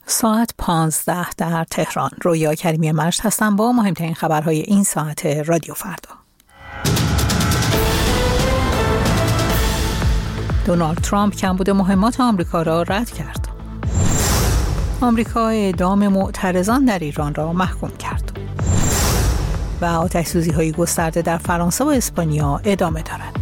ساعت 15 در تهران. رویا کریمی مجد هستم با مهمترین خبرهای این ساعت رادیو فردا. دونالد ترامپ کمبود مهمات آمریکا را رد کرد. آمریکا اعدام معترضان در ایران را محکوم کرد. و آتش‌سوزی‌های گسترده در فرانسه و اسپانیا ادامه دارد.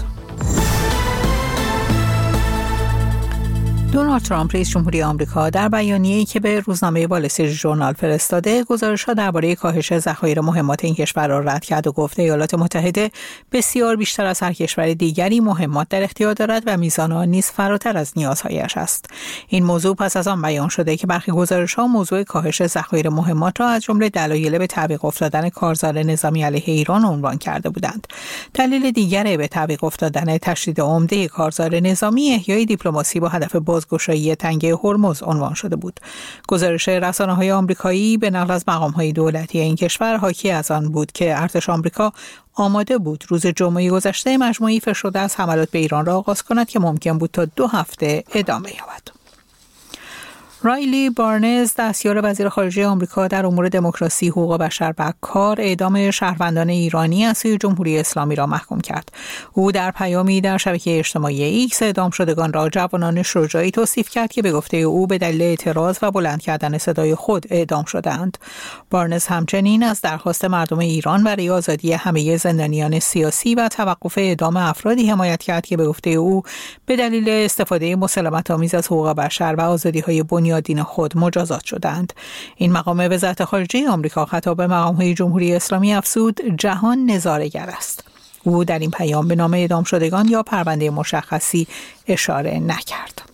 دونالد ترامپ رئیس جمهوری آمریکا در بیانیه‌ای که به روزنامه وال استریت ژورنال فرستاده گزارش‌ها درباره کاهش ذخایر مهمات این کشور را رد کرد و گفت ایالات متحده بسیار بیشتر از هر کشور دیگری مهمات در اختیار دارد و میزان آن نیز فراتر از نیازهایش است. این موضوع پس از آن بیان شده که برخی گزارش‌ها موضوع کاهش ذخایر مهمات را از جمله دلایل به تعویق افتادن کارزار نظامی علیه ایران عنوان کرده بودند. دلیل دیگر به تعویق افتادن تشدید عمده کارزار نظامی احیای دیپلماسی با هدف بازگشایی تنگه هرمز عنوان شده بود. گزارش رسانه‌های آمریکایی به نقل از مقام‌های دولتی این کشور حاکی از آن بود که ارتش آمریکا آماده بود روز جمعه گذشته مجموعه‌ای فشرده از حملات به ایران را آغاز کند که ممکن بود تا 2 هفته ادامه یابد. رایلی بارنز، دستیار وزیر خارجه آمریکا در امور دموکراسی، حقوق بشر و کار، اعدام شهروندان ایرانی از سوی جمهوری اسلامی را محکوم کرد. او در پیامی در شبکه اجتماعی ایکس اعدام شدگان را جوانان شجاعی توصیف کرد که به گفته او به دلیل اعتراض و بلند کردن صدای خود اعدام شدند. بارنز همچنین از درخواست مردم ایران برای آزادی همه زندانیان سیاسی و توقف اعدام افرادی حمایت کرد که به گفته او به دلیل استفاده مسالمت‌آمیز از حقوق بشر و آزادی‌های دین خود مجازات شدند. این مقام وزارت خارجه آمریکا خطاب به مقام‌های جمهوری اسلامی افزود جهان نظاره‌گر است. او در این پیام به نام اعدام شدگان یا پرونده مشخصی اشاره نکرد.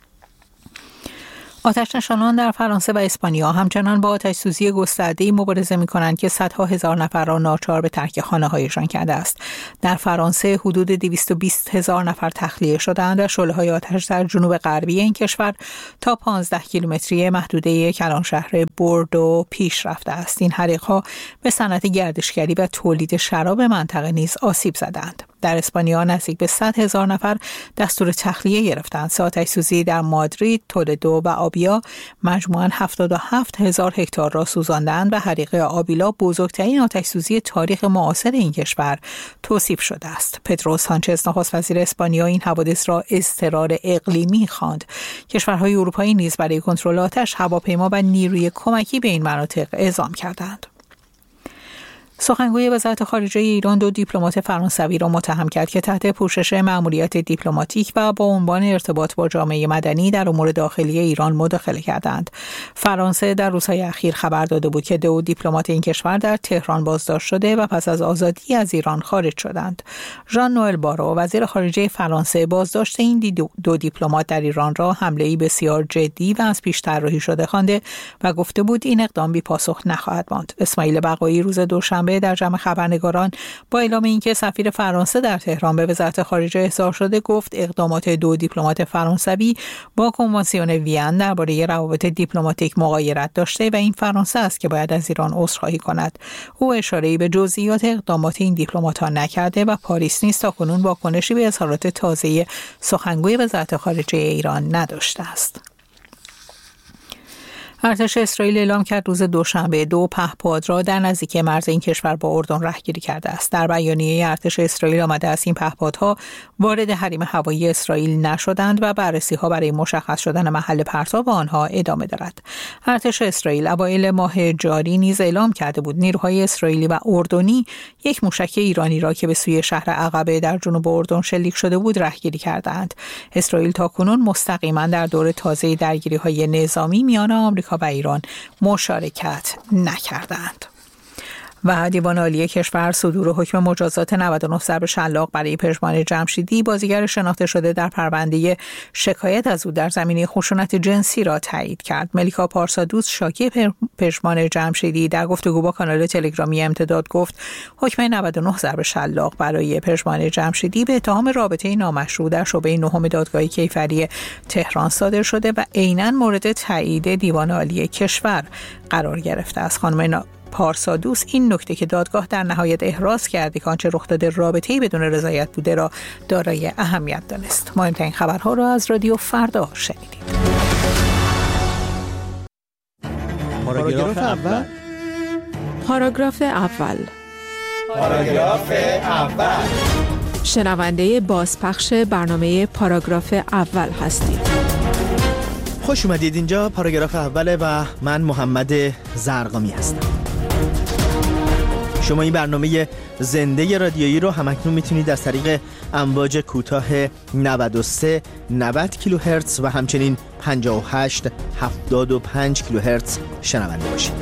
آتش‌نشانان در فرانسه و اسپانیا همچنان با آتش‌سوزی گسترده‌ای مبارزه می‌کنند که صدها هزار نفر را ناچار به ترک خانه‌هایشان کرده است. در فرانسه حدود 220,000 نفر تخلیه شدند و شعله‌های آتش در جنوب غربی این کشور تا 15 کیلومتری محدوده کلانشهر بوردو پیش رفته است. این حریق‌ها به صنعت گردشگری و تولید شراب منطقه نیز آسیب زدند. در اسپانیا نزدیک به 100,000 نفر دستور تخلیه گرفتند. آتش‌سوزی در مادرید، تولدو و آبیا مجموعاً 77,000 هکتار را سوزاندند و حریق آبیلا بزرگترین آتش‌سوزی تاریخ معاصر این کشور توصیف شده است. پدرو سانچز نخست وزیر اسپانیا این حوادث را اضطرار اقلیمی خواند. کشورهای اروپایی نیز برای کنترل آتش هواپیما و نیروی کمکی به این مناطق اعزام کردند. سخنگوی وزارت خارجه ایران 2 دیپلمات فرانسوی را متهم کرد که تحت پوشش مأموریت دیپلماتیک و با عنوان ارتباط با جامعه مدنی در امور داخلی ایران مداخله کردند. فرانسه در روزهای اخیر خبر داده بود که 2 دیپلمات این کشور در تهران بازداشت شده و پس از آزادی از ایران خارج شدند. ژان نوئل بارو، وزیر خارجه فرانسه، بازداشت این 2 دیپلمات در ایران را حمله‌ای بسیار جدی و از پیش طراحی شده خوانده و گفته بود این اقدام بی‌پاسخ نخواهد ماند. اسماعیل بقایی روز دوشنبه در جمع خبرنگاران با اعلام اینکه سفیر فرانسه در تهران به وزارت خارجه احضار شده گفت اقدامات 2 دیپلمات فرانسوی با کنوانسیون وین درباره روابط دیپلماتیک مغایرت داشته و این فرانسه است که باید از ایران عذرخواهی کند. او اشاره‌ای به جزئیات اقدامات این دیپلمات‌ها نکرده و پاریس نیز تاکنون واکنشی به اظهارات تازه سخنگوی وزارت خارجه ایران نداشته است. ارتش اسرائیل اعلام کرد روز دوشنبه 2 پهپاد را در نزدیکی مرز این کشور با اردن رهگیری کرده است. در بیانیه ارتش اسرائیل آمده است این پهپادها وارد حریم هوایی اسرائیل نشدند و بررسی‌ها برای مشخص شدن محل پرتاب آنها ادامه دارد. ارتش اسرائیل اوایل ماه جاری نیز اعلام کرده بود نیروهای اسرائیلی و اردنی یک موشک ایرانی را که به سوی شهر عقبه در جنوب اردن شلیک شده بود رهگیری کردند. اسرائیل تاکنون مستقیما در دور تازه درگیری‌های نظامی میان آمریکا و ایران مشارکت نکردند. و دیوان عالی کشور صدور حکم مجازات 99 ضرب شلاق برای پژمان جمشیدی، بازیگر شناخته شده در پرونده شکایت از او در زمینه خشونت جنسی را تایید کرد. ملیکا پارسادوست، شاکی پژمان جمشیدی، در گفتگو با کانال تلگرامی امتداد گفت حکم 99 ضرب شلاق برای پژمان جمشیدی به اتهام رابطه نامشروع در شعبه 9 دادگاه کیفری تهران صادر شده و عیناً مورد تایید دیوان عالی کشور قرار گرفته است. خانم پارسادوست این نکته که دادگاه در نهایت احراز کرده که آنچه رخ داده رابطه‌ای بدون رضایت بوده را دارای اهمیت دانست. مهمترین خبرها را از رادیو فردا شنیدید. پاراگراف اول. پاراگراف اول. پاراگراف اول. شنونده بازپخش برنامه پاراگراف اول هستید. خوش اومدید. اینجا پاراگراف اوله و من محمد زرقامی هستم. شما این برنامه زنده رادیویی رو همکنون میتونید از طریق امواج کوتاه 93 90 کیلوهرتز و همچنین 58 75 کیلوهرتز شنونده باشید.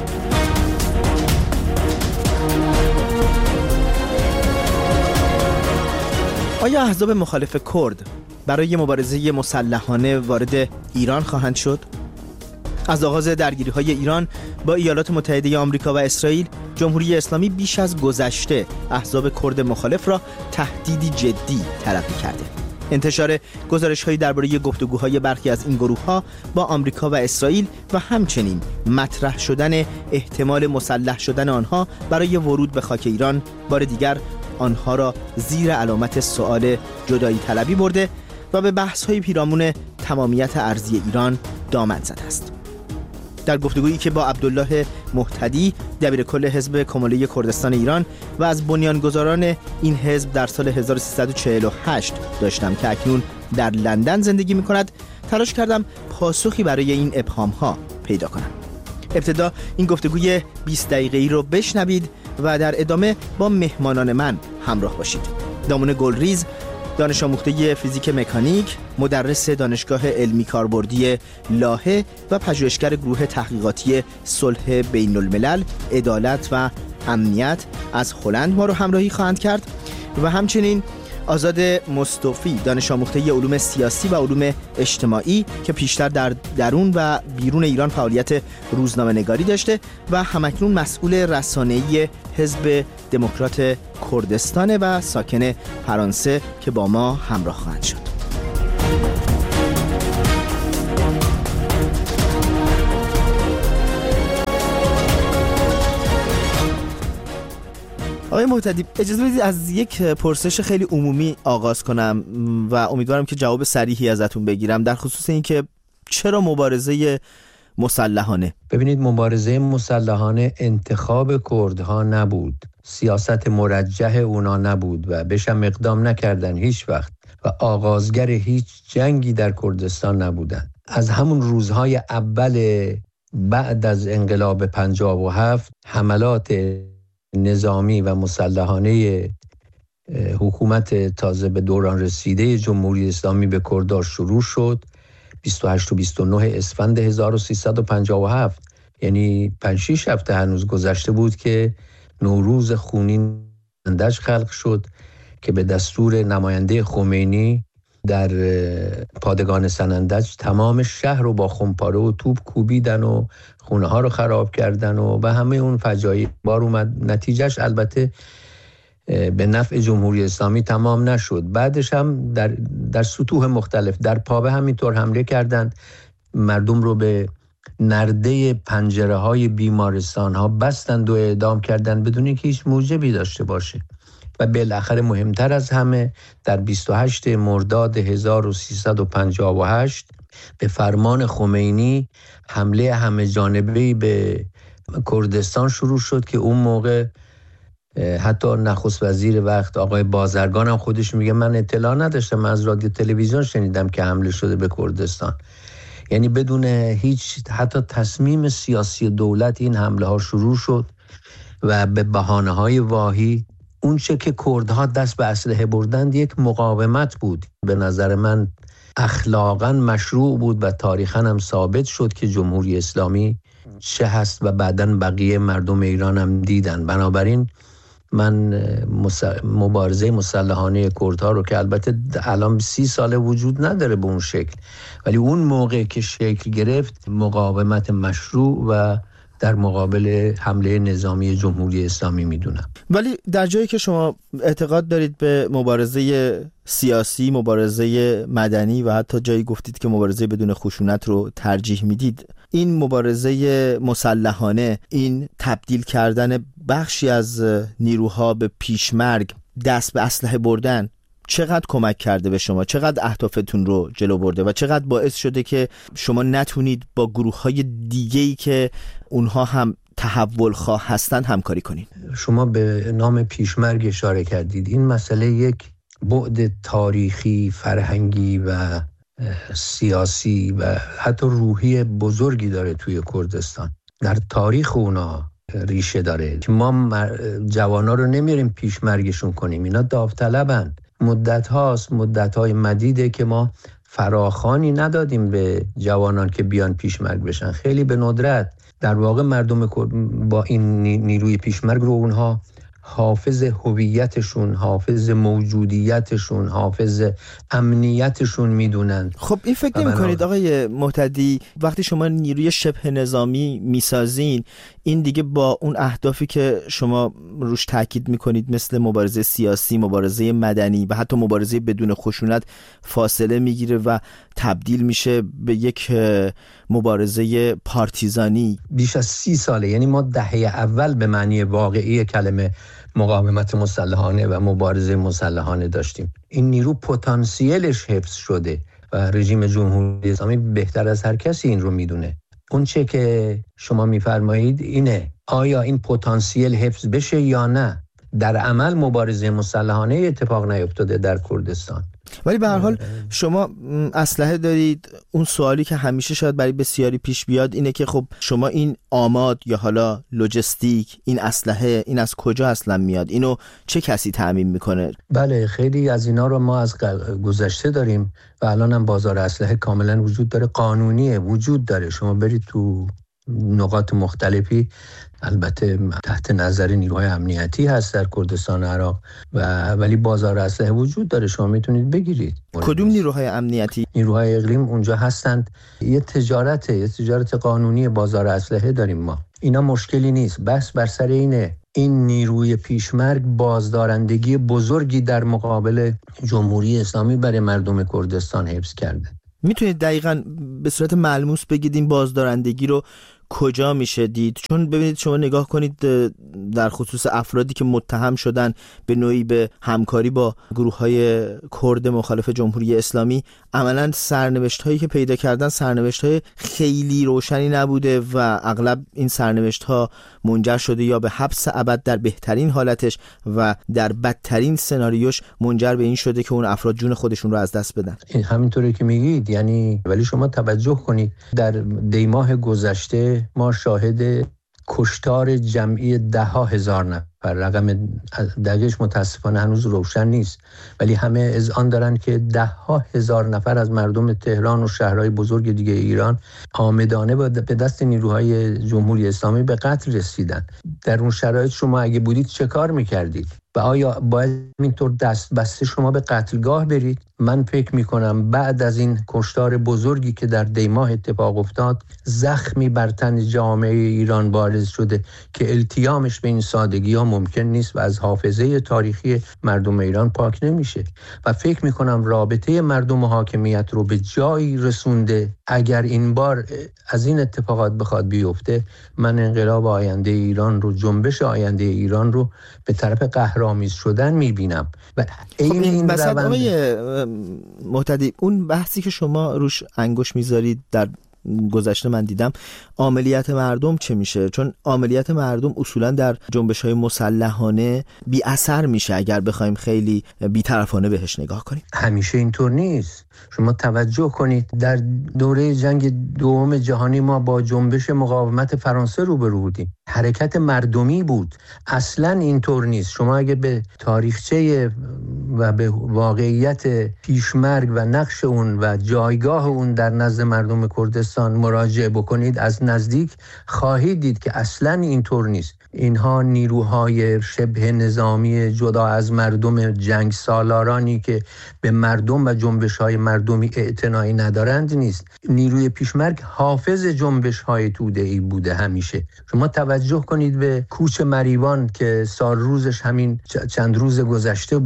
آیا احزاب مخالف کرد برای مبارزه مسلحانه وارد ایران خواهند شد؟ از آغاز درگیری‌های ایران با ایالات متحده آمریکا و اسرائیل، جمهوری اسلامی بیش از گذشته احزاب کرد مخالف را تهدیدی جدی تلقی کرده. انتشار گزارش‌هایی درباره گفتگوهای برخی از این گروه‌ها با آمریکا و اسرائیل و همچنین مطرح شدن احتمال مسلح شدن آنها برای ورود به خاک ایران بار دیگر آنها را زیر علامت سؤال جدایی طلبی برده و به بحث‌های پیرامون تمامیت ارضی ایران دامن زده است. در گفتگویی که با عبدالله مهتدی، دبیرکل حزب کماله کردستان ایران و از بنیانگذاران این حزب در سال 1348 داشتم که اکنون در لندن زندگی می‌کند، تلاش کردم پاسخی برای این ابهام‌ها پیدا کنم. ابتدا این گفتگوی 20 دقیقه‌ای رو بشنوید و در ادامه با مهمانان من همراه باشید. دامون گلریز، دانش آموخته فیزیک مکانیک، مدرس دانشگاه علمی کاربردی لاهه و پژوهشگر گروه تحقیقاتی صلح بین الملل، عدالت و امنیت از هلند ما رو همراهی خواهند کرد و همچنین آزاد مصطفی، دانش آموخته علوم سیاسی و علوم اجتماعی که پیشتر در درون و بیرون ایران فعالیت روزنامه‌نگاری داشته و همکنون مسئول رسانه‌ای حزب دموکرات کردستان و ساکن فرانسه که با ما همراه خواهند شد. آقای مهتدی، اجازه بدید از یک پرسش خیلی عمومی آغاز کنم و امیدوارم که جواب صریحی ازتون بگیرم در خصوص این که چرا مبارزه مسلحانه؟ ببینید، مبارزه مسلحانه انتخاب کردها نبود، سیاست مرجح اونا نبود و بهشم اقدام نکردن هیچ وقت و آغازگر هیچ جنگی در کردستان نبودن. از همون روزهای اول بعد از انقلاب 57 حملات نظامی و مسلحانه حکومت تازه به دوران رسیده جمهوری اسلامی به کردها شروع شد. 28 و 29 اسفند 1357، یعنی 5-6 هفته هنوز گذشته بود که نوروز خونین سنندج خلق شد که به دستور نماینده خمینی در پادگان سنندج تمام شهر رو با خمپاره و توپ کوبیدن و خونه ها رو خراب کردن و همه اون فجایع بار اومد. نتیجهش البته به نفع جمهوری اسلامی تمام نشد. بعدش هم در سطوح مختلف در پابه همینطور حمله کردند، مردم رو به نرده پنجره های بیمارستان ها بستند و اعدام کردند بدون اینکه هیچ موجبی داشته باشه. و بالاخره مهمتر از همه در 28 مرداد 1358 به فرمان خمینی حمله همه جانبه‌ای به کردستان شروع شد که اون موقع حتی نخست وزیر وقت آقای بازرگان هم خودش میگه من اطلاع نداشتم، من از رادیو تلویزیون شنیدم که حمله شده به کردستان. یعنی بدون هیچ حتی تصمیم سیاسی دولت این حمله ها شروع شد و به بهانه های واهی اون چه که کردها دست به اسلحه بردند یک مقاومت بود. به نظر من اخلاقاً مشروع بود و تاریخاً هم ثابت شد که جمهوری اسلامی چه هست و بعداً بقیه مردم ایران هم دیدن. بنابراین من مبارزه مسلحانه کردها رو که البته الان 30 ساله وجود نداره به اون شکل، ولی اون موقع که شکل گرفت مقاومت مشروع و در مقابل حمله نظامی جمهوری اسلامی میدونم. ولی در جایی که شما اعتقاد دارید به مبارزه سیاسی، مبارزه مدنی و حتی جایی گفتید که مبارزه بدون خشونت رو ترجیح میدید، این مبارزه مسلحانه، این تبدیل کردن بخشی از نیروها به پیشمرگ، دست به اسلحه بردن، چقدر کمک کرده به شما؟ چقدر اهدافتون رو جلو برده و چقدر باعث شده که شما نتونید با گروه‌های دیگه‌ای که اونها هم تحول خواه هستن همکاری کنید؟ شما به نام پیشمرگ اشاره کردید. این مسئله یک بعد تاریخی، فرهنگی و سیاسی و حتی روحی بزرگی داره توی کردستان. در تاریخ اونا ریشه داره که ما جوانا رو نمیریم پیشمرگشون کنیم. اینا داوطلبن. مدت‌های مدیده که ما فراخوانی ندادیم به جوانان که بیان پیشمرگ بشن. خیلی به ندرت. در واقع مردم با این نیروی پیشمرگ رو اونها حافظ هویتشون، حافظ موجودیتشون، حافظ امنیتشون میدونن. خب این فکر نمی کنید آقای مهتدی وقتی شما نیروی شبه نظامی میسازین این دیگه با اون اهدافی که شما روش تاکید میکنید مثل مبارزه سیاسی، مبارزه مدنی و حتی مبارزه بدون خشونت فاصله میگیره و تبدیل میشه به یک مبارزه پارتیزانی؟ بیش از 30 ساله، یعنی ما دهه اول به معنی واقعی کلمه مقاومت مسلحانه و مبارزه مسلحانه داشتیم. این نیرو پتانسیلش حفظ شده و رژیم جمهوری اسلامی بهتر از هر کسی این رو میدونه. اون چه که شما میفرمایید اینه، آیا این پتانسیل حفظ بشه یا نه؟ در عمل مبارزه مسلحانه اتفاق نیفتاده در کردستان. ولی به هر حال شما اسلحه دارید. اون سوالی که همیشه شاید برای بسیاری پیش بیاد اینه که خب شما این آماد یا حالا لوجستیک، این اسلحه، این از کجا اصلا میاد؟ اینو چه کسی تامین میکنه؟ بله، خیلی از اینا رو ما از گذشته داریم و الان هم بازار اسلحه کاملا وجود داره، قانونیه، وجود داره. شما برید تو نقاط مختلفی، البته تحت نظر نیروهای امنیتی هست در کردستان عراق ولی بازار اسلحه وجود داره، شما میتونید بگیرید. کدوم نیروهای امنیتی؟ نیروهای اقلیم اونجا هستند. یه تجارت قانونی بازار اسلحه داریم ما. اینا مشکلی نیست. بس بر سر اینه این نیروی پیشمرگ بازدارندگی بزرگی در مقابل جمهوری اسلامی برای مردم کردستان حفظ کرده. میتونید دقیقاً به صورت ملموس بگید این بازدارندگی رو کجا میشه دید؟ چون ببینید شما نگاه کنید در خصوص افرادی که متهم شدن به نوعی به همکاری با گروه‌های کرد مخالف جمهوری اسلامی، عملاً سرنوشت‌هایی که پیدا کردن سرنوشت‌های خیلی روشنی نبوده و اغلب این سرنوشت‌ها منجر شده یا به حبس ابد در بهترین حالتش و در بدترین سناریوش منجر به این شده که اون افراد جون خودشون رو از دست بدن. این همینطوری که میگید، یعنی ولی شما توجه کنید در دیماه گذشته ما شاهد کشتار جمعی 10,000 نفر، رقم دقیقش متاسفانه هنوز روشن نیست ولی همه اذعان دارن که 10,000 نفر از مردم تهران و شهرهای بزرگ دیگه ایران آمدانه به دست نیروهای جمهوری اسلامی به قتل رسیدن. در اون شرایط شما اگه بودید چه کار میکردید؟ و آیا باید اینطور دست بسته شما به قتلگاه برید؟ من فکر میکنم بعد از این کشتار بزرگی که در دیماه اتفاق افتاد، زخمی بر تن جامعه ایران بارز شده که التیامش به این سادگی ها ممکن نیست و از حافظه تاریخی مردم ایران پاک نمیشه. و فکر میکنم رابطه مردم و حاکمیت رو به جایی رسونده. اگر این بار از این اتفاقات بخواد بیفته، من انقلاب آینده ایران رو، جنبش آینده ایران رو به طرف قهرآمیز شدن میبینم. و این مثلا آقای مهتدی، اون بحثی که شما روش انگوش میذارید در گذشته من دیدم، عملیات مردم چه میشه؟ چون عملیات مردم اصولا در جنبش‌های مسلحانه بی اثر میشه اگر بخوایم خیلی بی‌طرفانه بهش نگاه کنیم. همیشه اینطور نیست. شما توجه کنید در دوره جنگ دوم جهانی ما با جنبش مقاومت فرانسه روبرو بودیم. حرکت مردمی بود. اصلا اینطور نیست. شما اگه به تاریخچه و به واقعیت پیشمرگ و نقش اون و جایگاه اون در نزد مردم کردستان مراجعه بکنید، از نزدیک خواهید دید که اصلا اینطور نیست. اینها نیروهای شبه نظامی جدا از مردم، جنگ سالارانی که به مردم و جنبش‌های مردمی اعتنایی ندارند نیست. نیروی پیشمرگ حافظ جنبش‌های توده‌ای بوده همیشه. شما توجه کنید به کوچ مریوان که سال روزش همین چند روز گذشته بود.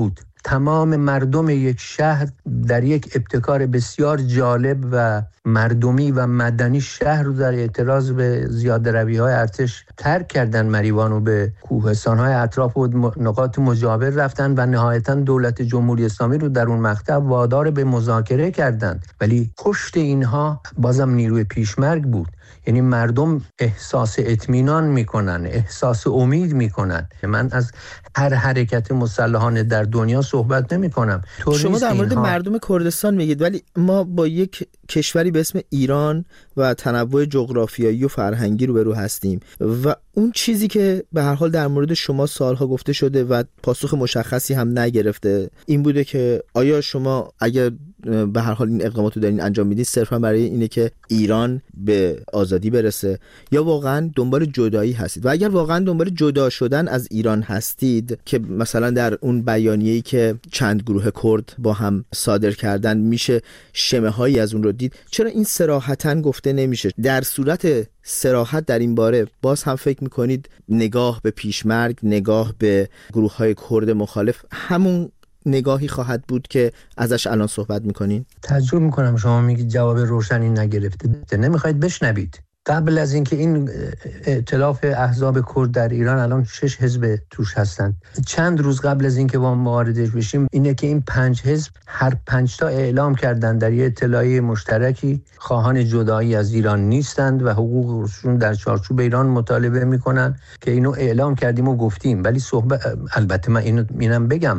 تمام مردم یک شهر در یک ابتکار بسیار جالب و مردمی و مدنی شهر رو در اعتراض به زیاده‌روی‌های ارتش ترک کردن مریوان و به کوهستان‌های اطراف و نقاط مجاور رفتن و نهایتاً دولت جمهوری اسلامی رو در اون مقطع وادار به مذاکره کردند. ولی پشت اینها بازم نیروی پیشمرگ بود. یعنی مردم احساس اطمینان میکنن، احساس امید میکنن. من از هر حرکت مسلحانه در دنیا صحبت نمی کنم. شما در مورد مردم کردستان میگید، ولی ما با یک کشوری به اسم ایران و تنوع جغرافیایی و فرهنگی روبرو هستیم و اون چیزی که به هر حال در مورد شما سالها گفته شده و پاسخ مشخصی هم نگرفته این بوده که آیا شما اگر به هر حال این اقداماتو دارین انجام میدین صرفا برای اینه که ایران به آزادی برسه یا واقعا دنبال جدایی هستید؟ و اگر واقعا دنبال جدا شدن از ایران هستید که مثلا در اون بیانیه‌ای که چند گروه کرد با هم صادر کردن میشه شمه‌هایی از اون رو دید، چرا این صراحتاً گفته نمیشه؟ در صورت صراحت در این باره باز هم فکر میکنید نگاه به پیشمرگ، نگاه به گروه‌های کرد مخالف همون نگاهی خواهد بود که ازش الان صحبت میکنین؟ تعجب میکنم شما میگید جواب روشنی نگرفته. نمیخواید بشنوید. قبل از اینکه این ائتلاف احزاب کرد در ایران الان 6 حزب توش هستند، چند روز قبل از اینکه ما واردش بشیم اینه که این 5 حزب هر 5 تا اعلام کردن در یه اطلاعیه مشترکی خواهان جدایی از ایران نیستند و حقوقشون در چارچوب ایران مطالبه میکنن که اینو اعلام کردیم و گفتیم. ولی البته من اینم بگم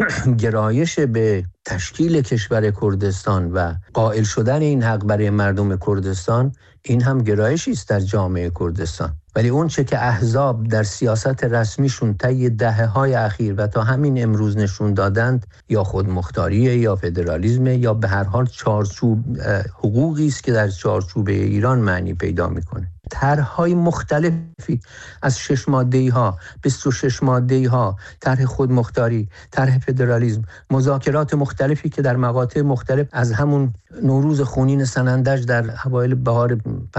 گرایش به تشکیل کشور کردستان و قائل شدن این حق برای مردم کردستان این هم گرایشی است در جامعه کردستان. ولی اون چه که احزاب در سیاست رسمیشون طی دهه‌های اخیر و تا همین امروز نشون دادند یا خودمختاریه یا فدرالیسم یا به هر حال چارچوب حقوقی است که در چارچوب ایران معنی پیدا میکنه. طرح‌های مختلفی از 6 ماده‌ای ها 26 ماده‌ای ها، طرح خودمختاری، طرح فدرالیسم، مذاکرات مختلفی که در مقاطع مختلف از همون نوروز خونین سنندج در اوایل بهار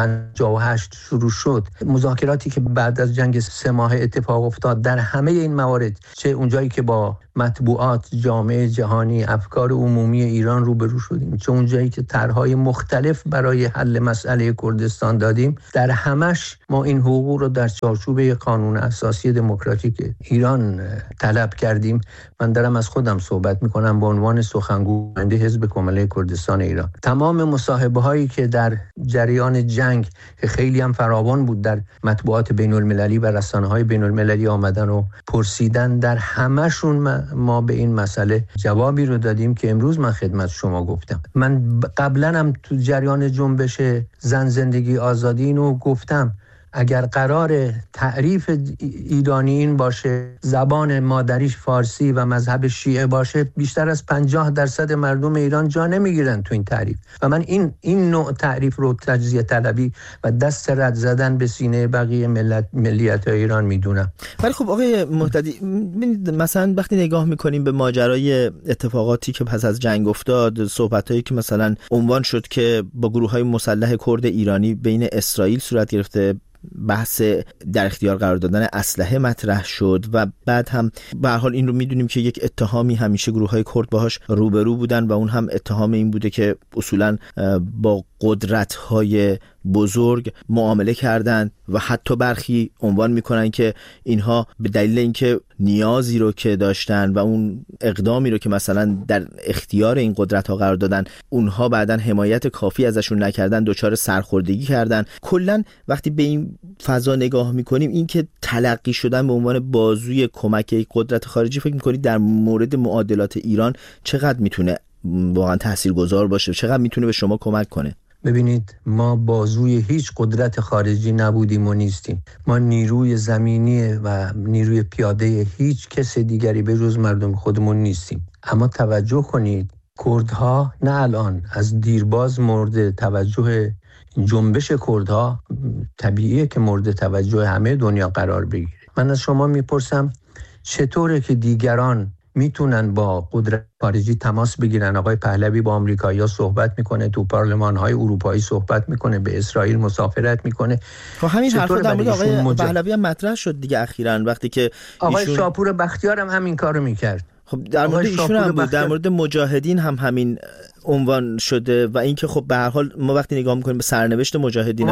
58 شروع شد، مذاکراتی که بعد از جنگ 3 ماه اتفاق افتاد، در همه این موارد چه اونجایی که با مطبوعات، جامعه جهانی، افکار عمومی ایران روبرو شدیم، چه اونجایی که طرح‌های مختلف برای حل مسئله کردستان دادیم، در همش ما این حقوق رو در چارچوب قانون اساسی دموکراتیک ایران طلب کردیم. من دارم از خودم صحبت میکنم به عنوان سخنگوی حزب کمله کردستان ایران. تمام مصاحبه هایی که در جریان جنگ که خیلی هم فراوان بود در مطبوعات بین المللی و رسانه های بین المللی آمدن و پرسیدن، در همشون ما به این مسئله جوابی رو دادیم که امروز من خدمت شما گفتم. من قبلا هم تو جریان جنبش زن زندگی آزادی اینو گفتم، اگر قرار تعریف ایرانی این باشه زبان مادریش فارسی و مذهب شیعه باشه، بیشتر از 50% مردم ایران جا نمیگیرن تو این تعریف و من این نوع تعریف رو تجزیه طلبی و دست رد زدن به سینه بقیه ملیت ایران میدونم. ولی خب آقای مهتدی، مثلا وقتی نگاه میکنیم به ماجرای اتفاقاتی که پس از جنگ افتاد، صحبتایی که مثلا عنوان شد که با گروه‌های مسلح کرد ایرانی بین اسرائیل صورت گرفته، بحث در اختیار قرار دادن اسلحه مطرح شد و بعد هم به هر حال این رو میدونیم که یک اتهامی همیشه گروه‌های کرد باهاش روبرو بودن و اون هم اتهام این بوده که اصولاً با قدرت‌های بزرگ معامله کردند و حتی برخی عنوان میکنن که اینها به دلیل اینکه نیازی رو که داشتن و اون اقدامی رو که مثلا در اختیار این قدرت‌ها قرار دادن اونها بعداً حمایت کافی ازشون نکردن، دچار سرخوردگی کردن. کلاً وقتی به این فضا نگاه میکنیم، این که تلقی شدن به عنوان بازوی کمک یک قدرت خارجی، فکر میکنید در مورد معادلات ایران چقدر میتونه واقعا تاثیرگذار باشه، چقدر میتونه به شما کمک کنه؟ ببینید، ما بازوی هیچ قدرت خارجی نبودیم و نیستیم. ما نیروی زمینی و نیروی پیاده هیچ کس دیگری به جز مردم خودمون نیستیم. اما توجه کنید، کردها نه الان، از دیرباز مورد توجه جنبش کردها طبیعیه که مورد توجه همه دنیا قرار بگیره. من از شما میپرسم چطوره که دیگران میتونن با قدرت خارجی تماس بگیرن؟ آقای پهلوی با آمریکایی‌ها صحبت میکنه، تو پارلمان‌های اروپایی صحبت میکنه، به اسرائیل مسافرت میکنه. خب همین حرفا در مورد آقای پهلوی هم مطرح شد دیگه اخیراً، وقتی که آقای شاپور بختیار هم همین کارو میکرد. خب در مورد ایشون هم بود، در مورد مجاهدین هم همین عنوان شده و اینکه خب به هر حال ما وقتی نگاه می‌کنیم به سرنوشت مجاهدین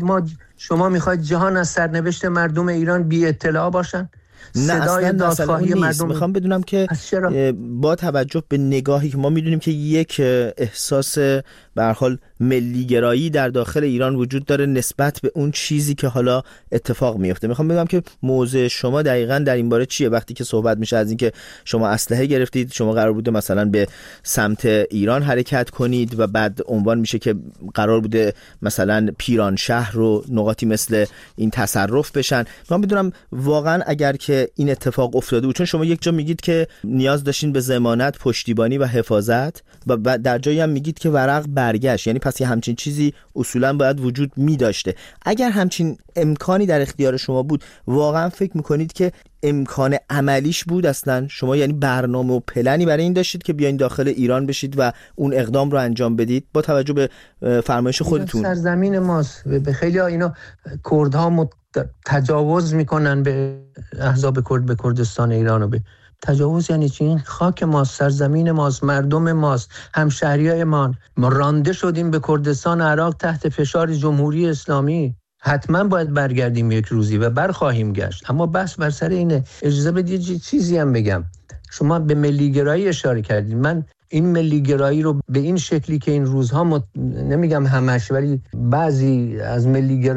شما می‌خواید جهان از سرنوشت مردم ایران بی اطلاع باشن؟ صدای دادخواهی مردم میخوام بدونم که با توجه به نگاهی که ما میدونیم که یک احساس به هر حال ملی گرایی در داخل ایران وجود داره نسبت به اون چیزی که حالا اتفاق میفته، میخوام بدونم که موضع شما دقیقاً در این باره چیه وقتی که صحبت میشه از اینکه شما اسلحه گرفتید، شما قرار بوده مثلا به سمت ایران حرکت کنید و بعد عنوان میشه که قرار بوده مثلا پیرانشهر رو نقاطی مثل این تصرف بشن. میخوام بدونم واقعاً اگر که این اتفاق افتاده بود، چون شما یک جا میگید که نیاز داشتین به ضمانت، پشتیبانی و حفاظت و در جایی هم میگید که ورق برگشت، یعنی پس یه همچین چیزی اصولا باید وجود می داشته. اگر همچین امکانی در اختیار شما بود، واقعا فکر میکنید که امکان عملیش بود اصلا؟ شما یعنی برنامه و پلنی برای این داشتید که بیاین داخل ایران بشید و اون اقدام رو انجام بدید با توجه به فرمایش خودتون؟ سرزمین ماست، به خیلی ها اینا کردها تجاوز میکنن به احزاب کرد، به کردستان ایران و به تجاوز یعنی چی؟ این خاک ماست، سرزمین ماست، مردم ماست، همشهریای ما رانده شدیم به کردستان عراق تحت فشار جمهوری اسلامی. حتما باید برگردیم یک روزی و برخواهیم گشت، اما بس بر سر اینه. اجازه بدید چیزی هم بگم. شما به ملیگرایی اشاره کردید. من این ملیگرایی رو به این شکلی که این روزها نمیگم همش، ولی بعضی از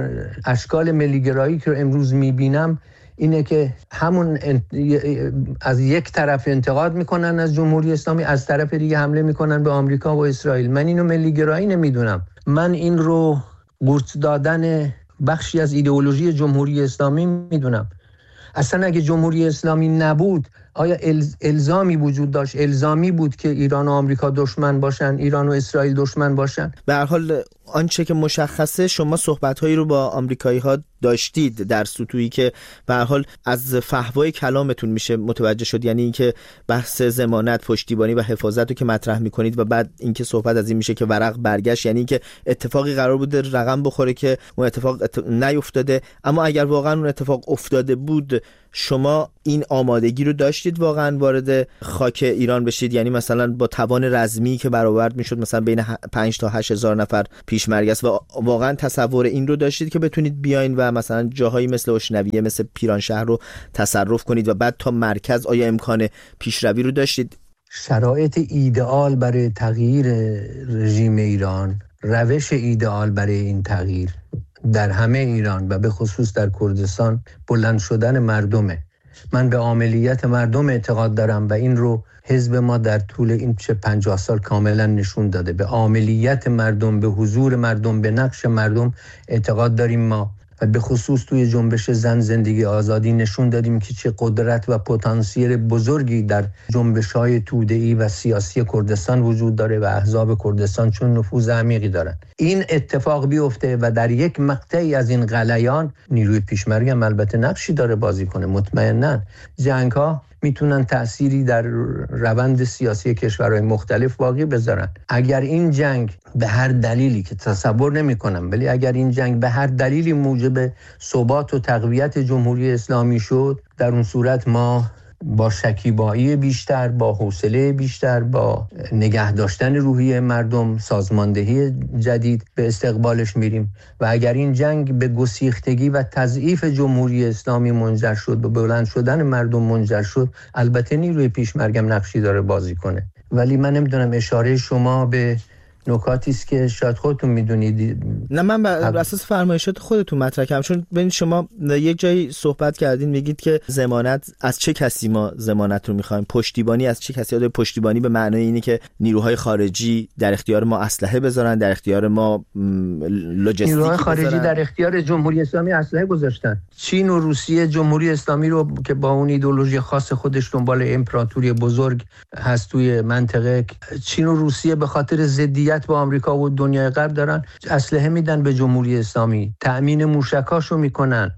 اشکال ملیگرایی که امروز میبینم اینه که همون از یک طرف انتقاد میکنن از جمهوری اسلامی، از طرف دیگه حمله میکنن به آمریکا و اسرائیل. من اینو ملیگرایی نمیدونم، من این رو قورت دادن بخشی از ایدئولوژی جمهوری اسلامی میدونم. اصلا اگه جمهوری اسلامی نبود، آیا الزامی وجود داشت؟ الزامی بود که ایران و آمریکا دشمن باشن، ایران و اسرائیل دشمن باشن؟ به هر حال آنچه که مشخصه، شما صحبت‌هایی رو با آمریکایی‌ها داشتید در سطوحی که به هر حال از فحوای کلامتون میشه متوجه شد، یعنی اینکه بحث ضمانت، پشتیبانی و حفاظت رو که مطرح میکنید و بعد اینکه صحبت از این میشه که ورق برگشت، یعنی اینکه اتفاقی قرار بوده رقم بخوره که اون اتفاق نیفتاده. اما اگر واقعا اون اتفاق افتاده بود، شما این آمادگی رو داشتید واقعا وارد خاک ایران بشید؟ یعنی مثلا با توان رزمی که برآورد میشد مثلا بین 5 تا 8 هزار نفر پیشمرگ است، و واقعا تصور این رو داشتید که بتونید بیاین و مثلا جاهایی مثل اشنویه، مثل پیرانشهر رو تصرف کنید و بعد تا مرکز؟ آیا امکان پیشروی رو داشتید؟ شرایط ایدئال برای تغییر رژیم ایران، روش ایدئال برای این تغییر در همه ایران و به خصوص در کردستان بلند شدن مردمه. من به عاملیت مردم اعتقاد دارم و این رو حزب ما در طول این 50 سال کاملا نشون داده. به عاملیت مردم، به حضور مردم، به نقش مردم اعتقاد داریم ما، و به خصوص توی جنبش زن زندگی آزادی نشون دادیم که چه قدرت و پتانسیل بزرگی در جنبش‌های توده‌ای و سیاسی کردستان وجود داره و احزاب کردستان چون نفوذ عمیقی دارن. این اتفاق بیفته و در یک مقطعی از این غلیان نیروی پیشمرگ هم البته نقشی داره بازی کنه. مطمئناً جنگ‌ها میتونن تأثیری در روند سیاسی کشورهای مختلف باقی بذارن. اگر این جنگ به هر دلیلی که تصور نمی کنم، ولی اگر این جنگ به هر دلیلی موجب ثبات و تقویت جمهوری اسلامی شد، در اون صورت ما با شکیبایی بیشتر، با حوصله بیشتر، با نگه داشتن روحیه مردم، سازماندهی جدید به استقبالش میریم. و اگر این جنگ به گسیختگی و تضعیف جمهوری اسلامی منجر شد، به بلند شدن مردم منجر شد، البته نیروی پیشمرگم نقشی داره بازی کنه. ولی من نمیدونم، اشاره شما به نکاتی است که شاید خودتون میدونید. نه، من بر اساس فرمایشات خودتون مطرح کردم، چون ببین شما یک جایی صحبت کردین، میگید که ضمانت از چه کسی ما ضمانت رو میخوایم، پشتیبانی از چه کسی؟ یاد پشتیبانی به معنای اینه که نیروهای خارجی در اختیار ما اسلحه بذارن، در اختیار ما لوجستیک نیروهای خارجی در اختیار جمهوری اسلامی اسلحه گذاشتن. چین و روسیه جمهوری اسلامی رو که با اون ایدئولوژی خاص خودش دنبال امپراتوری بزرگ هست توی منطقه، چین و روسیه به خاطر ضدیت با آمریکا و دنیای غرب دارن اسلحه میدن به جمهوری اسلامی، تأمین موشکاشو میکنن.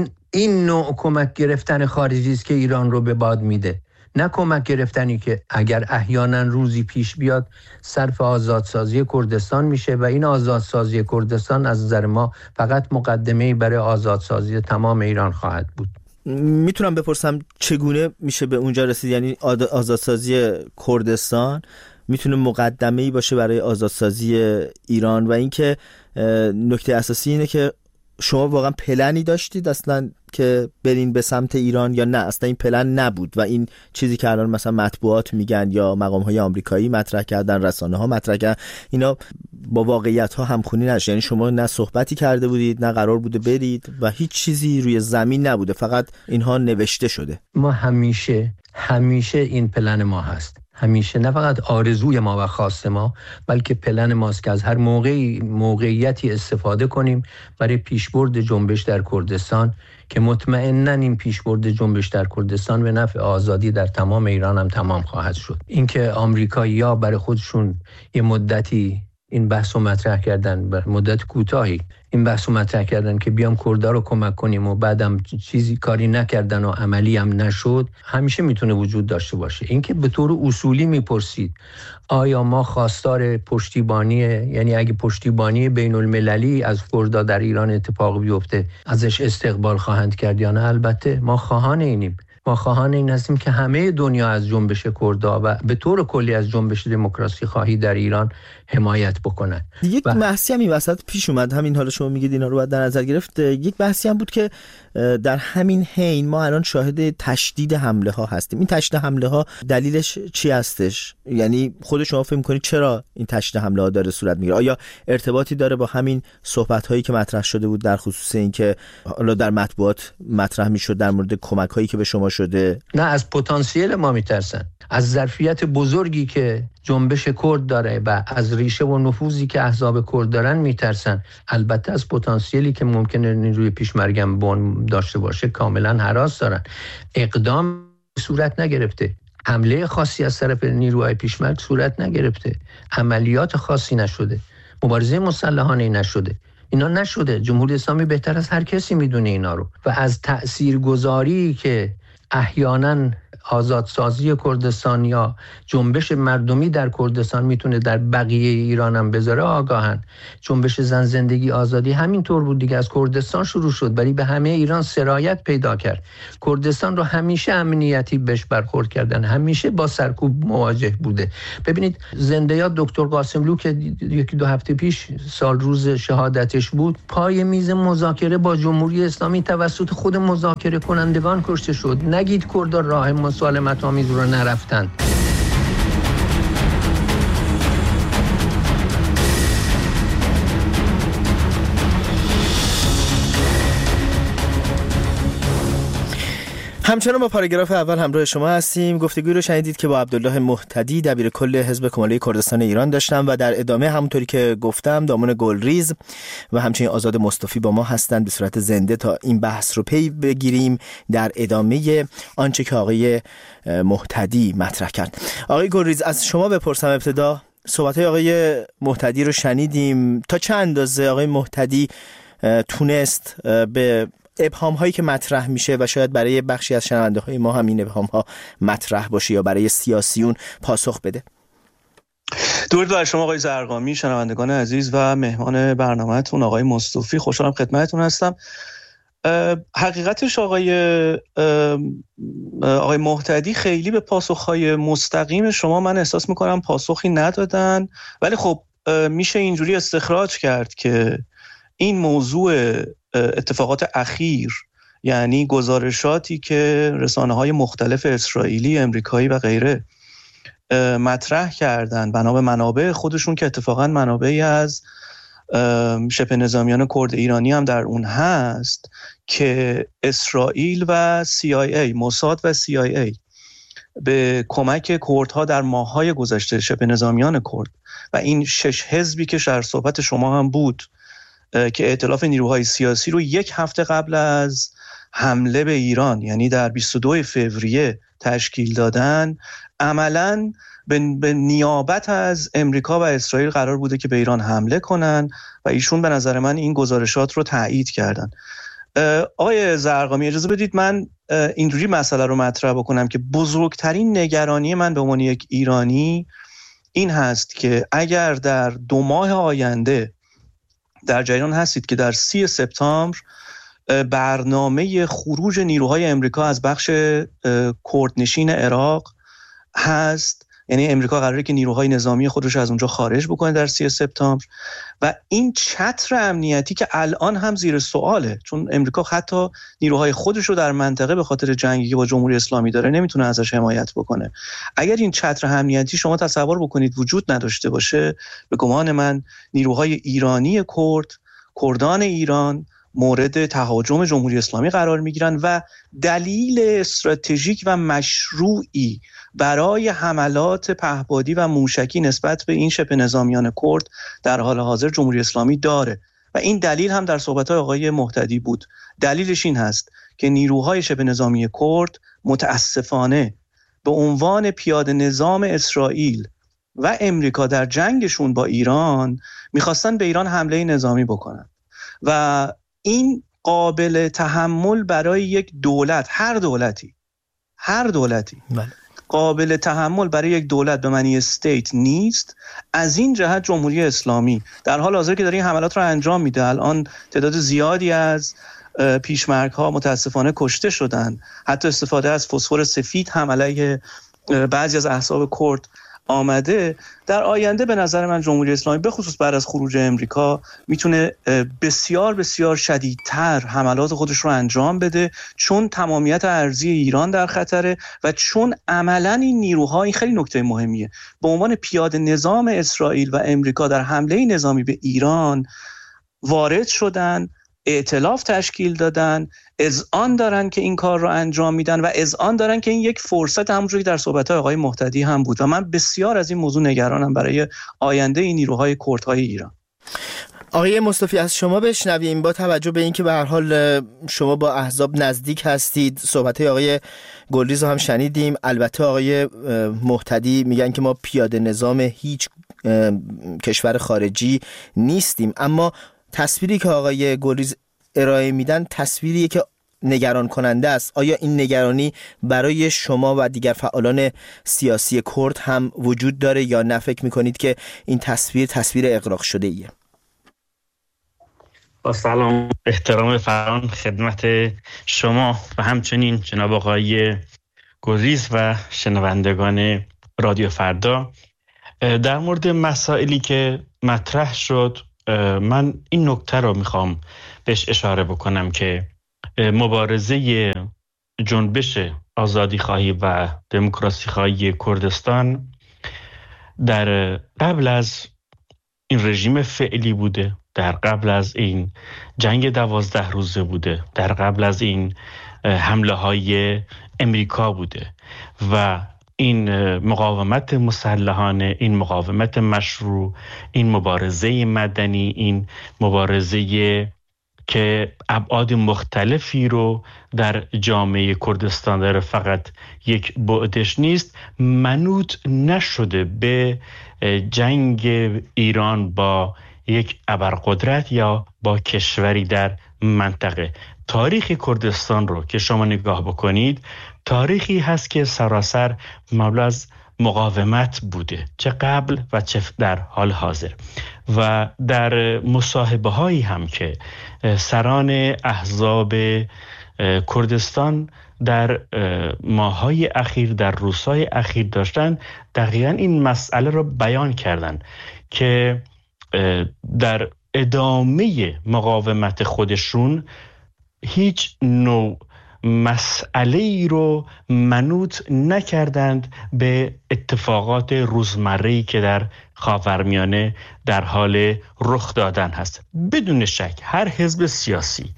این نوع کمک گرفتن خارجی است که ایران رو به باد میده، نه کمک گرفتنی که اگر احیانا روزی پیش بیاد صرف آزادسازی کردستان میشه و این آزادسازی کردستان از نظر ما فقط مقدمه‌ای برای آزادسازی تمام ایران خواهد بود. میتونم بپرسم چگونه میشه به اونجا رسید؟ یعنی آزادسازی کردستان میتونه مقدمه‌ای باشه برای آزادسازی ایران؟ و اینکه نکته اساسی اینه که شما واقعا پلنی داشتید اصلا که برین به سمت ایران یا نه اصلا این پلن نبود و این چیزی که الان مثلا مطبوعات میگن یا مقام‌های آمریکایی مطرح کردن، رسانه‌ها مطرح کردن، اینا با واقعیت‌ها همخوانی نشه؟ یعنی شما نه صحبتی کرده بودید، نه قرار بوده برید و هیچ چیزی روی زمین نبوده، فقط اینها نوشته شده. ما همیشه این پلن ما هست، همیشه، نه فقط آرزوی ما و خواست ما، بلکه پلن ماست که از هر موقعیتی استفاده کنیم برای پیشبرد جنبش در کردستان که مطمئناً این پیشبرد جنبش در کردستان به نفع آزادی در تمام ایران هم تمام خواهد شد. اینکه آمریکایی‌ها برای خودشون یه مدتی این بحث رو مطرح کردن، بر مدت کوتاهی این بحث رو مطرح کردن که بیام کردها رو کمک کنیم و بعدم چیزی کاری نکردن و عملی هم نشد، همیشه میتونه وجود داشته باشه. اینکه به طور اصولی میپرسید آیا ما خواستار پشتیبانیه، یعنی اگه پشتیبانی بین المللی از کردها در ایران اتفاق بیفته ازش استقبال خواهند کرد یا نه؟ البته ما خواهان اینیم. ما خواهان این هستیم که همه دنیا از جنبش کردها و به طور کلی از جنبش دموکراسی خواهی در ایران حمایت بکنن. یک بحثی هم این وسط پیش اومد، همین حالا شما میگید اینا رو باید در نظر گرفت. یک بحثی هم بود که در همین حین ما الان شاهد تشدید حمله ها هستیم. این تشدید حمله ها دلیلش چی هستش؟ یعنی خود شما فکر می‌کنید چرا این تشدید حمله ها داره صورت میگیره؟ آیا ارتباطی داره با همین صحبت هایی که مطرح شده بود در خصوص اینکه حالا در مطبوعات مطرح میشد در مورد کمک هایی که به شما شده؟ نه، از پتانسیل ما میترسن، از ظرفیت بزرگی که جنبش کرد داره و از ریشه و نفوذی که احزاب کرد دارن میترسن. البته از پتانسیلی که ممکنه نیروی پیشمرگم داشته باشه کاملا هراس دارن. اقدام صورت نگرفته، حمله خاصی از طرف نیروهای پیشمرگ صورت نگرفته، عملیات خاصی نشده، مبارزه مسلحانه نشده، اینا نشده. جمهوری اسلامی بهتر از هر کسی میدونه اینا رو و از تأثیرگذاری که احیانا آزادسازی کردستان یا جنبش مردمی در کردستان میتونه در بقیه ایران هم بذاره آگاهن. جنبش زن زندگی آزادی همینطور بود دیگه، از کردستان شروع شد ولی به همه ایران سرایت پیدا کرد. کردستان رو همیشه امنیتی بهش برخورد کردن، همیشه با سرکوب مواجه بوده. ببینید زنده یاد دکتر قاسملو که یکی دو هفته پیش سال روز شهادتش بود، پای میز مذاکره با جمهوری اسلامی توسط خود مذاکره کنندگان کشته شد. نگید کردها راه مسالمت آمیز رو نرفتن. همچنان با پاراگراف اول همراه شما هستیم. گفتگوی رو شنیدید که با عبدالله مهتدی دبیرکل حزب کماله کردستان ایران داشتم و در ادامه همونطوری که گفتم دامون گلریز و همچنین آزاد مصطفی با ما هستند به صورت زنده تا این بحث رو پی بگیریم در ادامه آنچه که آقای مهتدی مطرح کرد. آقای گلریز از شما بپرسم ابتدا، صحبت‌های آقای مهتدی رو شنیدیم، تا چند اندازه آقای مهتدی تونست به ابهام هایی که مطرح میشه و شاید برای بخشی از شنونده های ما هم این ابهام ها مطرح باشه یا برای سیاسیون پاسخ بده؟ درود بر شما آقای زرقامی، شنوندگان عزیز و مهمان برنامه‌تون آقای مصطفی، خوشحالم خدمتتون هستم. حقیقتش آقای مهتدی خیلی به پاسخهای مستقیم شما من احساس میکنم پاسخی ندادن، ولی خب میشه اینجوری استخراج کرد که این موضوع اتفاقات اخیر، یعنی گزارشاتی که رسانه‌های مختلف اسرائیلی، امریکایی و غیره مطرح کردن بنا به منابع خودشون که اتفاقا منابعی از شبه نظامیان کرد ایرانی هم در اون هست، که اسرائیل و CIA، موساد و CIA به کمک کردها در ماه‌های گذشته، شبه نظامیان کرد و این 6 حزبی که در صحبت شما هم بود که ائتلاف نیروهای سیاسی رو 1 هفته قبل از حمله به ایران، یعنی در 22 فوریه تشکیل دادن، عملاً به نیابت از امریکا و اسرائیل قرار بوده که به ایران حمله کنن و ایشون به نظر من این گزارشات رو تایید کردن. آقای زرقامی اجازه بدید من اینجوری مسئله رو مطرح بکنم که بزرگترین نگرانی من به عنوان یک ایرانی این هست که اگر در 2 ماه آینده در جریان هستید که در 30 سپتامبر برنامه خروج نیروهای امریکا از بخش کردنشین عراق هست. یعنی امریکا قراره که نیروهای نظامی خودش از اونجا خارج بکنه در 30 سپتامبر و این چتر امنیتی که الان هم زیر سواله، چون امریکا حتی نیروهای خودش رو در منطقه به خاطر جنگی که با جمهوری اسلامی داره نمیتونه ازش حمایت بکنه. اگر این چتر امنیتی شما تصور بکنید وجود نداشته باشه، به گمان من نیروهای ایرانی کردان ایران مورد تهاجم جمهوری اسلامی قرار میگیرن و دلیل استراتژیک و مشروعی برای حملات پهپادی و موشکی نسبت به این شبه نظامیان کرد در حال حاضر جمهوری اسلامی داره و این دلیل هم در صحبت‌های آقای مهتدی بود. دلیلش این هست که نیروهای شبه نظامی کرد متاسفانه به عنوان پیاده نظام اسرائیل و امریکا در جنگشون با ایران میخواستن به ایران حمله نظامی بکنن و این قابل تحمل برای یک دولت، هر دولتی قابل تحمل برای یک دولت به معنی استیت نیست. از این جهت جمهوری اسلامی در حال حاضر که داره این حملات رو انجام میده، الان تعداد زیادی از پیشمرگ ها متاسفانه کشته شدن، حتی استفاده از فسفر سفید هم علیه بعضی از احزاب کرد آمده. در آینده به نظر من جمهوری اسلامی به خصوص بعد از خروج امریکا میتونه بسیار بسیار شدیدتر حملات خودش رو انجام بده، چون تمامیت ارضی ایران در خطره و چون عملاً این نیروها، این خیلی نکته مهمیه، به عنوان پیاده نظام اسرائیل و امریکا در حمله نظامی به ایران وارد شدن، ائتلاف تشکیل دادن، اذعان دارن که این کار رو انجام میدن و اذعان دارن که این یک فرصت، همونجوری که در صحبت‌های آقای مهتدی هم بود و من بسیار از این موضوع نگرانم برای آینده این نیروهای کردهای ایران. آقای مصطفی از شما بشنویم، با توجه به اینکه به هر حال شما با احزاب نزدیک هستید، صحبت‌های آقای گلریز هم شنیدیم، البته آقای مهتدی میگن که ما پیاده نظام هیچ کشور خارجی نیستیم، اما تصویری که آقای گلریز ارائه میدن تصویریه که نگران کننده است. آیا این نگرانی برای شما و دیگر فعالان سیاسی کرد هم وجود داره یا نه فکر میکنید که این تصویر اغراق شده ایه؟ با سلام احترام فراوان خدمت شما و همچنین جناب آقای گلریز و شنوندگان رادیو فردا. در مورد مسائلی که مطرح شد من این نکته رو میخوام بهش اشاره بکنم که مبارزه جنبش آزادی خواهی و دموکراسی خواهی کردستان در قبل از این رژیم فعلی بوده، در قبل از این جنگ 12 روزه بوده، در قبل از این حمله های امریکا بوده و این مقاومت مسلحانه، این مقاومت مشروع، این مبارزه مدنی، این مبارزه که ابعاد مختلفی رو در جامعه کردستان داره، فقط یک بعدش نیست، منوط نشده به جنگ ایران با یک ابرقدرت یا با کشوری در منطقه. تاریخ کردستان رو که شما نگاه بکنید، تاریخی هست که سراسر مبنی از مقاومت بوده، چه قبل و چه در حال حاضر. و در مصاحبه هایی هم که سران احزاب کردستان در ماه‌های اخیر، در روزهای اخیر داشتن، دقیقاً این مسئله رو بیان کردن که در ادامه مقاومت خودشون هیچ نوع مسئله‌ای رو منوط نکردند به اتفاقات روزمره‌ای که در خاورمیانه در حال رخ دادن هست. بدون شک هر حزب سیاسی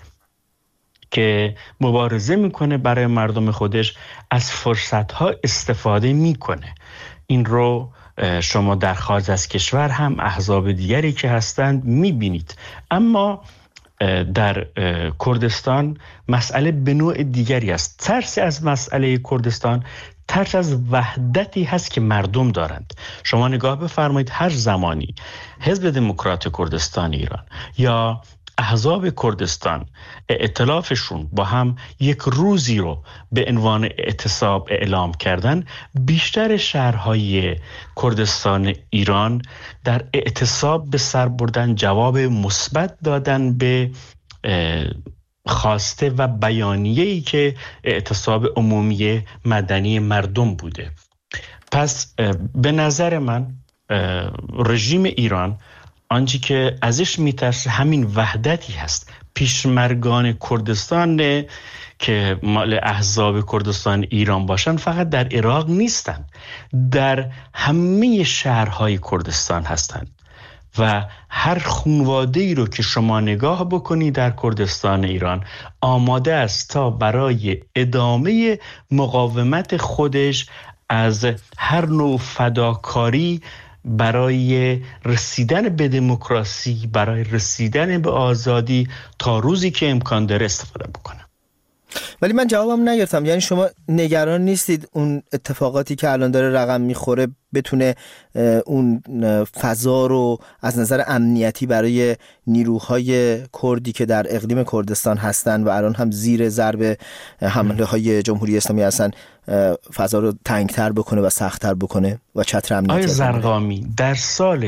که مبارزه میکنه برای مردم خودش از فرصت‌ها استفاده میکنه. این رو شما در خارج از کشور هم احزاب دیگری که هستند میبینید. اما در کردستان مسئله به نوع دیگری است. ترس از مسئله کردستان ترس از وحدتی هست که مردم دارند. شما نگاه بفرمایید، هر زمانی حزب دموکرات کردستان ایران یا احزاب کردستان ائتلافشون با هم یک روزی رو به عنوان اعتصاب اعلام کردن، بیشتر شهرهای کردستان ایران در اعتصاب به سر بردن، جواب مثبت دادن به خواسته و بیانیه‌ای که اعتصاب عمومی مدنی مردم بوده. پس به نظر من رژیم ایران آنچه که ازش میترسه همین وحدتی هست. پیشمرگان کردستان که مال احزاب کردستان ایران باشن فقط در عراق نیستن، در همه شهرهای کردستان هستند و هر خانواده‌ای رو که شما نگاه بکنی در کردستان ایران آماده است تا برای ادامه مقاومت خودش از هر نوع فداکاری برای رسیدن به دموکراسی، برای رسیدن به آزادی تا روزی که امکان داره استفاده بکنه. ولی من جوابم نگرفتم. یعنی شما نگران نیستید اون اتفاقاتی که الان داره رقم میخوره بتونه اون فضا رو از نظر امنیتی برای نیروهای کردی که در اقلیم کردستان هستن و الان هم زیر ضرب حمله های جمهوری اسلامی هستن فضا رو تنگتر بکنه و سخت‌تر بکنه و چتر امنیتی؟ آقای زرقامی، در سال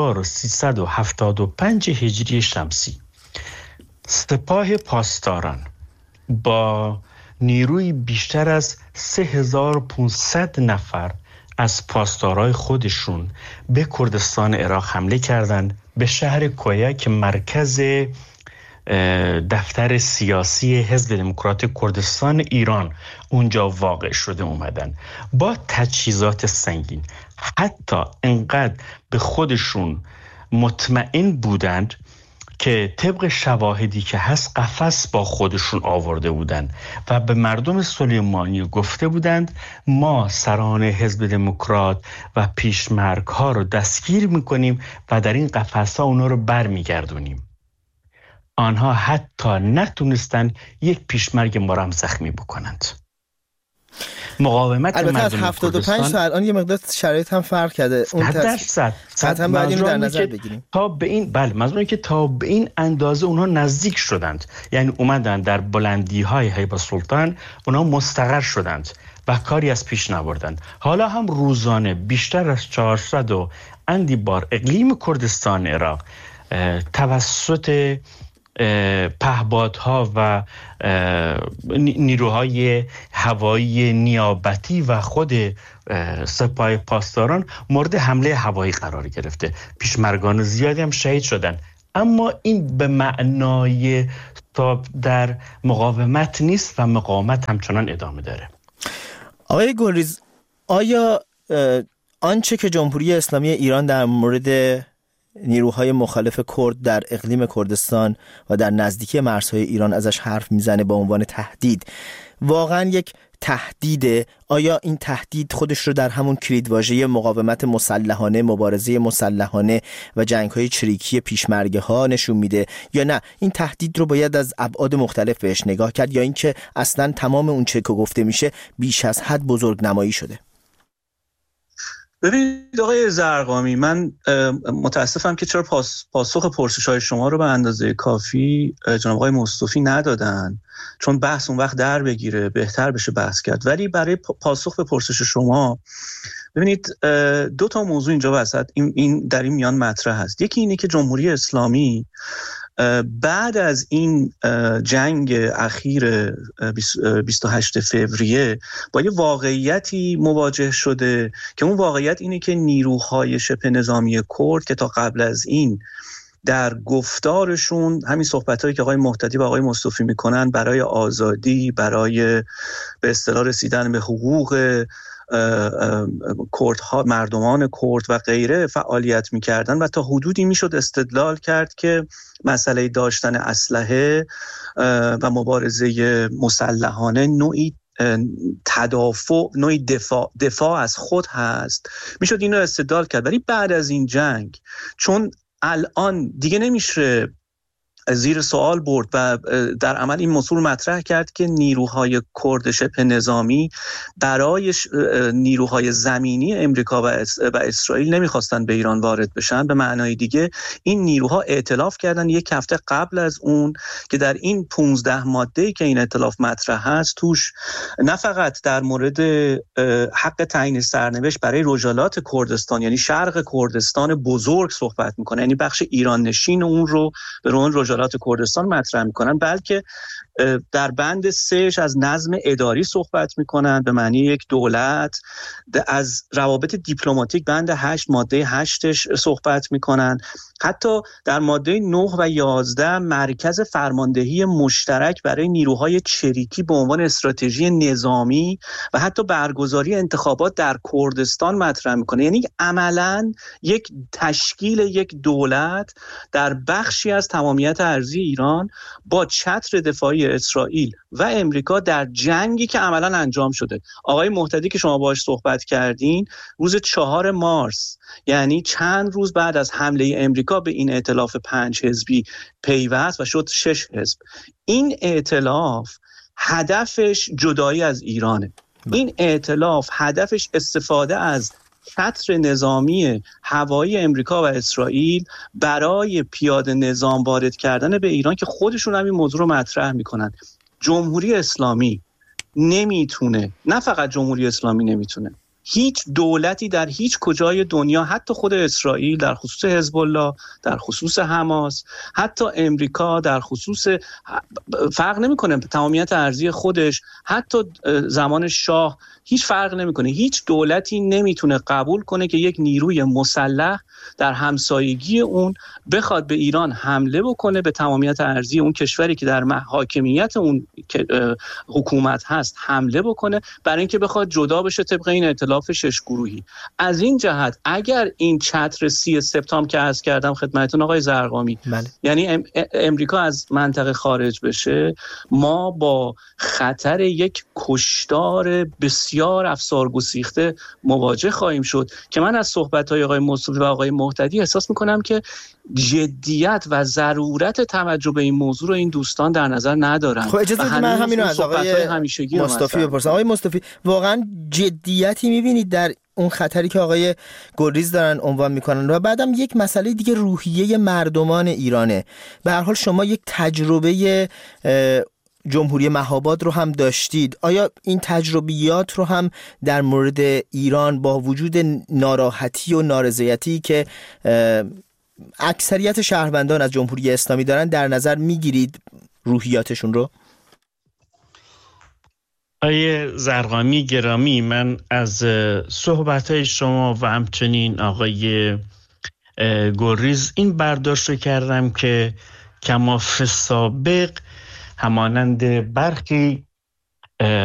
1375 هجری شمسی سپاه پاسداران با نیروی بیشتر از 3500 نفر از پاسدارای خودشون به کردستان عراق حمله کردند، به شهر کویا که مرکز دفتر سیاسی حزب دموکرات کردستان ایران اونجا واقع شده اومدن با تجهیزات سنگین. حتی انقدر به خودشون مطمئن بودند که طبق شواهدی که هست قفس با خودشون آورده بودند و به مردم سلیمانی گفته بودند ما سران حزب دموکرات و پیشمرگ ها رو دستگیر میکنیم و در این قفس ها اونا رو بر میگردونیم. آنها حتی نتونستن یک پیشمرگ ما رو هم زخمی بکنند. مقاومت البته مردم از 75 تا الان یه مقدار شرایط هم فرق کرده. 100% قطعا باید اینو در نظر بگیریم. تا به این منظورم که تا به این اندازه اونها نزدیک شدند، یعنی اومدن در بلندی های هیبت سلطان اونها مستقر شدند و کاری از پیش نبردند. حالا هم روزانه بیشتر از 400 و اندی بار اقلیم کردستان عراق توسط پهپادها و نیروهای هوایی نیابتی و خود سپاه پاسداران مورد حمله هوایی قرار گرفته. پیشمرگان زیادی هم شهید شدن، اما این به معنای در مقاومت نیست و مقاومت همچنان ادامه داره. آقای گلریز، آیا آنچه که جمهوری اسلامی ایران در مورد نیروهای مخالف کرد در اقلیم کردستان و در نزدیکی مرزهای ایران ازش حرف میزنه به عنوان تهدید واقعا یک تهدیده؟ آیا این تهدید خودش رو در همون کلیدواژه مقاومت مسلحانه، مبارزه مسلحانه و جنگ‌های چریکی پیشمرگه ها نشون میده، یا نه این تهدید رو باید از ابعاد مختلف بهش نگاه کرد، یا اینکه اصلا تمام اون چه که گفته میشه بیش از حد بزرگ نمایی شده؟ ببینید آقای زرقامی، من متاسفم که چرا پاسخ پرسش‌های شما رو به اندازه کافی جناب آقای مصطفی ندادن، چون بحث اون وقت در بگیره بهتر بشه بحث کرد. ولی برای پاسخ به پرسش شما، ببینید دو تا موضوع اینجا وسط این در این میان مطرح هست. یکی اینه که جمهوری اسلامی بعد از این جنگ اخیر 28 فوریه با یه واقعیتی مواجه شده که اون واقعیت اینه که نیروهای شبه نظامی کرد که تا قبل از این در گفتارشون همین صحبتایی که آقای مهتدی و آقای مصطفی میکنن برای آزادی، برای به اصطلاح رسیدن به حقوق کردها، مردمان کرد و غیره فعالیت میکردن و تا حدودی میشد استدلال کرد که مسئله داشتن اسلحه و مبارزه مسلحانه نوعی تدافع، نوعی دفاع از خود هست، میشد اینو استدلال کرد. ولی بعد از این جنگ، چون الان دیگه نمیشه زیر سوال برد و در عمل این موضوع مطرح کرد که نیروهای کرد شبه نظامی برای نیروهای زمینی امریکا و اسرائیل نمیخواستن به ایران وارد بشن. به معنای دیگه این نیروها ائتلاف کردن یک هفته قبل از اون که در این 15 ماده‌ای که این ائتلاف مطرح هست توش نه فقط در مورد حق تعیین سرنوشت برای رجالات کردستان، یعنی شرق کردستان بزرگ صحبت میکنه، یعنی بخش ایران نشین اون رو به عنوان مجالات کردستان مطرح میکنن، بلکه در بند 3 از نظم اداری صحبت میکنن به معنی یک دولت، از روابط دیپلماتیک بند 8 ماده 8 صحبت میکنن، حتی در ماده 9 و 11 مرکز فرماندهی مشترک برای نیروهای چریکی به عنوان استراتژی نظامی و حتی برگزاری انتخابات در کردستان مطرح میکنه. یعنی عملاً یک تشکیل یک دولت در بخشی از تمامیت ارضی ایران با چتر دفاعی اسرائیل و امریکا در جنگی که عملاً انجام شده. آقای مهتدی که شما باهاش صحبت کردین روز 4 مارس، یعنی چند روز بعد از حمله امریکا به این ائتلاف 5 حزبی پیوست و شد 6 حزب. این ائتلاف هدفش جدایی از ایرانه. این ائتلاف هدفش استفاده از چتر نظامی هوایی امریکا و اسرائیل برای پیاده نظام وارد کردن به ایران که خودشون هم این موضوع رو مطرح میکنن. جمهوری اسلامی نمیتونه، نه فقط جمهوری اسلامی نمیتونه، هیچ دولتی در هیچ کجای دنیا، حتی خود اسرائیل در خصوص حزب الله، در خصوص حماس، حتی امریکا در خصوص فرق نمیکنه تمامیت ارضی خودش، حتی زمان شاه هیچ فرق نمیکنه، هیچ دولتی نمیتونه قبول کنه که یک نیروی مسلح در همسایگی اون بخواد به ایران حمله بکنه، به تمامیت ارضی اون کشوری که در حاکمیت اون حکومت هست حمله بکنه، برای اینکه بخواد جدا بشه طبق این ائتلاف 6 گروهی. از این جهت اگر این چتر 30 سپتامبر که عرض کردم خدمتتون آقای زرقامی، یعنی امریکا از منطقه خارج بشه، ما با خطر یک کشتار بسیار افسارگسیخته مواجه خواهیم شد که من از صحبت‌های آقای مصطفی و آقای مهتدی احساس می‌کنم که جدیت و ضرورت توجه به این موضوع رو این دوستان در نظر ندارن. خب اجازه بدید من همین رو از آقای مصطفی بپرسم. آقای مصطفی، واقعا جدیتی می‌بینید در اون خطری که آقای گلریز دارن عنوان میکنن؟ و بعدم یک مسئله دیگه روحیه مردمان ایرانه. به هر حال شما یک تجربه جمهوری مهاباد رو هم داشتید. آیا این تجربیات رو هم در مورد ایران با وجود ناراحتی و نارضایتی که اکثریت شهروندان از جمهوری اسلامی دارن در نظر میگیرید روحیاتشون رو؟ آقای زرقامی گرامی، من از صحبت‌های شما و همچنین آقای گلریز این برداشت رو کردم که کما فی السابق همانند برخی